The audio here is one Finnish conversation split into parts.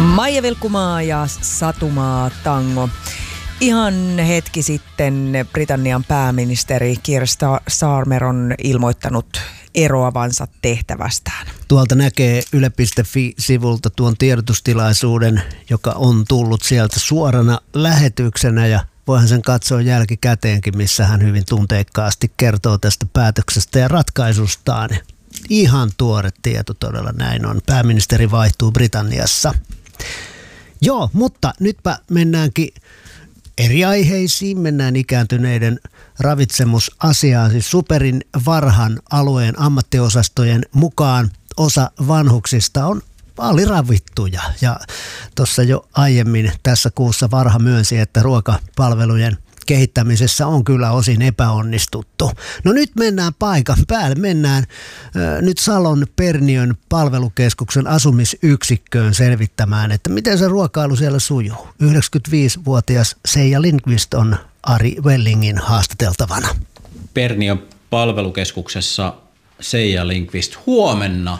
Maija Vilkkumaa ja Satumaa tango. Ihan hetki sitten Britannian pääministeri Keir Starmer on ilmoittanut eroavansa tehtävästään. Tuolta näkee yle.fi-sivulta tuon tiedotustilaisuuden, joka on tullut sieltä suorana lähetyksenä ja voihan sen katsoa jälkikäteenkin, missä hän hyvin tunteikkaasti kertoo tästä päätöksestä ja ratkaisustaan. Ihan tuore tieto todella näin on. Pääministeri vaihtuu Britanniassa. Joo, mutta nytpä mennäänkin eri aiheisiin. Mennään ikääntyneiden ravitsemusasiaan. Siis Superin Varhan alueen ammattiosastojen mukaan osa vanhuksista on aliravittuja. Ja tuossa jo aiemmin tässä kuussa Varha myönsi, että ruokapalvelujen kehittämisessä on kyllä osin epäonnistuttu. No nyt mennään paikan päälle. Mennään nyt Salon Perniön palvelukeskuksen asumisyksikköön selvittämään, että miten se ruokailu siellä sujuu. 95-vuotias Seija Lindqvist on Ari Wellingin haastateltavana. Perniön palvelukeskuksessa Seija Lindqvist. Huomenna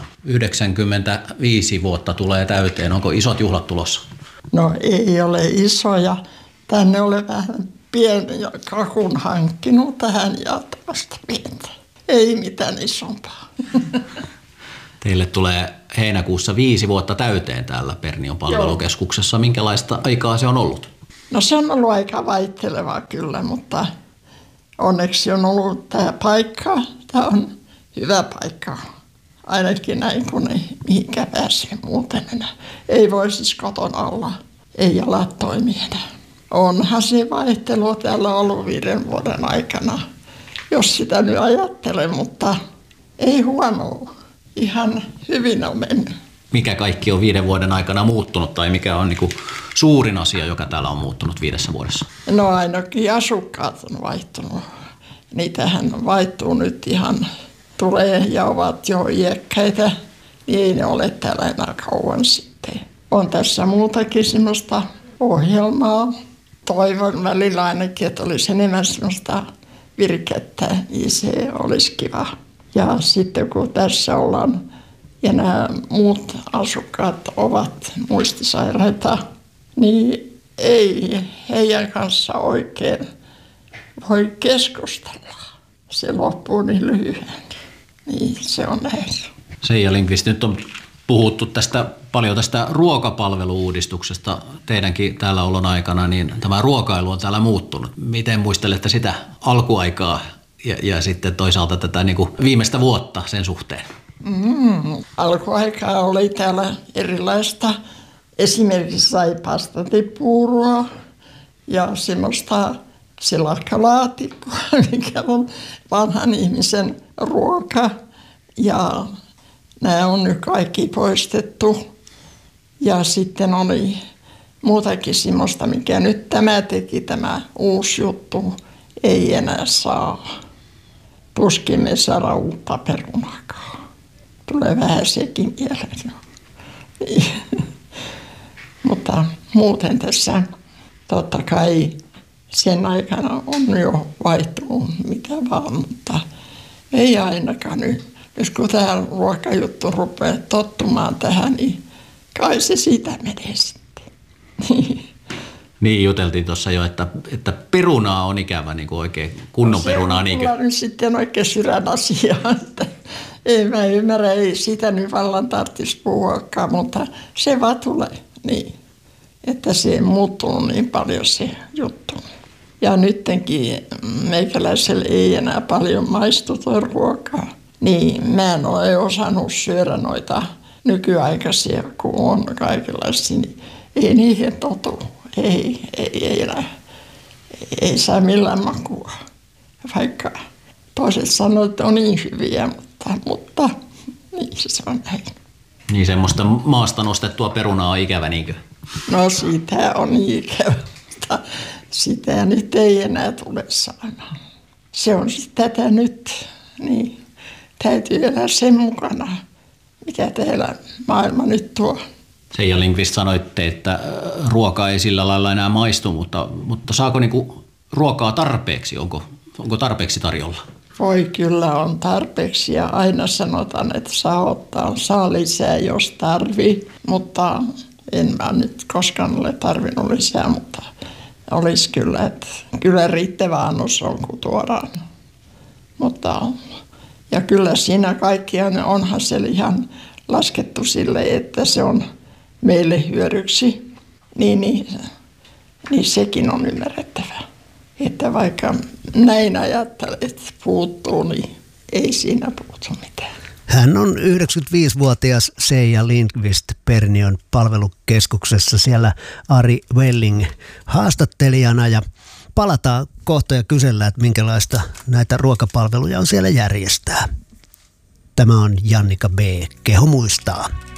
95 vuotta tulee täyteen. Onko isot juhlat tulossa? No ei ole isoja. Tänne ole vähän pieni kakun hankkinut tähän ja tästä pientä. Ei mitään isompaa. Teille tulee heinäkuussa 5 vuotta täyteen täällä Perniön palvelukeskuksessa. Minkälaista aikaa se on ollut? No se on ollut aika vaihtelevaa kyllä, mutta onneksi on ollut tämä paikka. Tämä on hyvä paikka. Ainakin näin, kun ei mihinkään pääse muuten enää. Ei voi siis kotona olla. Ei jalat toimi enää. Onhan se vaihtelu täällä ollut 5 vuoden aikana, jos sitä nyt ajattelen, mutta ei huonoa. Ihan hyvin on mennyt. Mikä kaikki on 5 vuoden aikana muuttunut tai mikä on niinku suurin asia, joka täällä on muuttunut 5 vuodessa? No ainakin asukkaat on vaihtunut. Niitähän vaihtuu nyt ihan, tulee ja ovat jo iäkkäitä, niin ei ne ole täällä enää kauan sitten. On tässä muutakin semmoista ohjelmaa. Toivon välillä ainakin, että olisi enemmän sellaista virkettä, niin se olisi kiva. Ja sitten kun tässä ollaan ja nämä muut asukkaat ovat muistisairaita, niin ei heidän kanssa oikein voi keskustella. Se loppuu niin lyhyen. Niin se on näin. Seija Lindqvist, nyt on puhuttu paljon tästä ruokapalvelu-uudistuksesta teidänkin täällä olon aikana, niin tämä ruokailu on täällä muuttunut. Miten muistelette sitä alkuaikaa ja sitten toisaalta tätä niin kuin viimeistä vuotta sen suhteen? Alkuaikaa oli täällä erilaista. Esimerkiksi sai pastatipuuroa ja semmoista silakkalaatikkoa, mikä on vanhan ihmisen ruoka. Ja nämä on nyt kaikki poistettu. Ja sitten oli muutakin semmoista, mikä nyt tämä teki, tämä uusi juttu, ei enää saa. Tuskin me saada uutta perunakaan. Tulee vähän sekin mieleen. Mutta muuten tässä totta kai sen aikana on jo vaihtunut mitä vaan, mutta ei ainakaan nyt. Jos kun tämä ruokajuttu rupeaa tottumaan tähän, niin kai se siitä menee sitten. Niin, juteltiin tuossa jo, että perunaa on ikävä, niin kuin oikein kunnon perunaa. Se on nyt sitten oikein sydänasiaa, että ei mä ymmärrä, ei sitä nyt vallan tarvitsisi puhuakaan, mutta se vaan tulee niin, että se ei muuttunut niin paljon se juttu. Ja nyttenkin meikäläisellä ei enää paljon maistu tuo ruokaa. Niin, mä en ole osannut syödä noita nykyaikaisia, kun on kaikenlaisia, niin ei niihin totu. Ei enää. Ei saa millään makua. Vaikka toiset sanoo, että on niin hyviä, mutta niin se on näin. Niin semmoista maasta nostettua perunaa on ikävä, niinkö? No sitä on ikävä, mutta sitä nyt ei enää tule saamaan. Se on sitten tätä nyt, niin. Täytyy elää sen mukana, mikä teillä maailma nyt tuo. Seija Lindqvist, sanoitte, että ruoka ei sillä lailla enää maistu, mutta saako niinku ruokaa tarpeeksi? Onko tarpeeksi tarjolla? Voi kyllä on tarpeeksi ja aina sanotaan, että saa lisää, jos tarvii. Mutta En mä nyt koskaan ole tarvinnut lisää, mutta olisi kyllä, että kyllä riittävä annos on, kun tuodaan. Mutta, ja kyllä siinä kaikkiaan onhan se ihan laskettu sille, että se on meille hyödyksi, niin sekin on ymmärrettävä. Että vaikka näin ajattelet puuttuu, niin ei siinä puutu mitään. Hän on 95-vuotias Seija Lindqvist Perniön palvelukeskuksessa siellä Ari Welling haastattelijana ja palataan kohta ja kysellään, että minkälaista näitä ruokapalveluja on siellä järjestää. Tämä on Jannika B. Keho muistaa.